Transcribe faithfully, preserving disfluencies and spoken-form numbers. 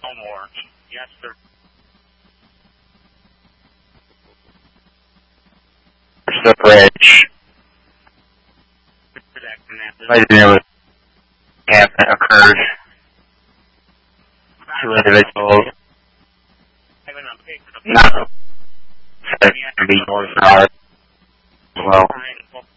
No more. Yes, sir. The bridge. Right there with camp that occurred. Two individuals. Not to be north side as well.